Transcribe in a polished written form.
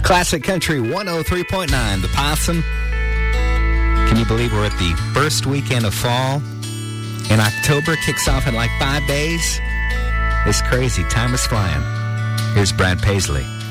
Classic Country 103.9, The Possum. Can you believe we're at the first weekend of fall? And October kicks off in like 5 days? It's crazy. Time is flying. Here's Brad Paisley.